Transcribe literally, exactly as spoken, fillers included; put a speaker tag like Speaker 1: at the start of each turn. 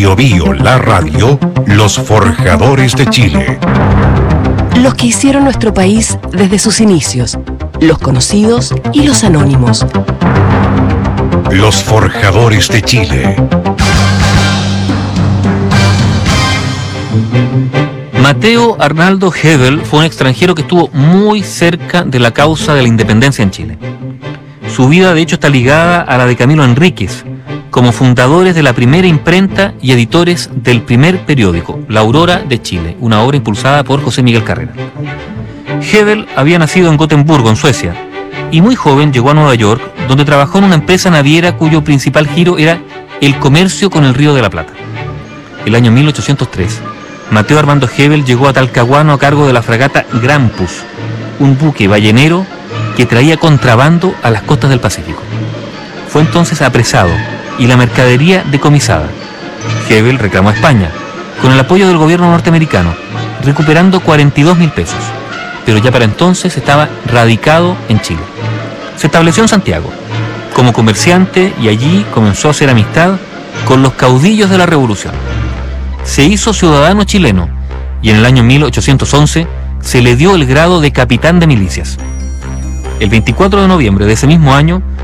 Speaker 1: Bio Bio, la radio, los forjadores de Chile.
Speaker 2: Los que hicieron nuestro país desde sus inicios, los conocidos y los anónimos.
Speaker 1: Los forjadores de Chile.
Speaker 3: Mateo Arnaldo Hebel fue un extranjero que estuvo muy cerca de la causa de la independencia en Chile. Su vida, de hecho, está ligada a la de Camilo Enríquez, como fundadores de la primera imprenta y editores del primer periódico, La Aurora de Chile, una obra impulsada por José Miguel Carrera. Hebel había nacido en Gotemburgo, en Suecia, y muy joven llegó a Nueva York, donde trabajó en una empresa naviera cuyo principal giro era el comercio con el Río de la Plata. El año mil ochocientos tres, Mateo Armando Hebel llegó a Talcahuano a cargo de la fragata Grampus, un buque ballenero que traía contrabando a las costas del Pacífico. Fue entonces apresado y la mercadería decomisada. Hebel reclamó a España, con el apoyo del gobierno norteamericano, recuperando cuarenta y dos mil pesos, pero ya para entonces estaba radicado en Chile. Se estableció en Santiago como comerciante y allí comenzó a hacer amistad con los caudillos de la Revolución. Se hizo ciudadano chileno y en el año mil ochocientos once se le dio el grado de capitán de milicias. El veinticuatro de noviembre de ese mismo año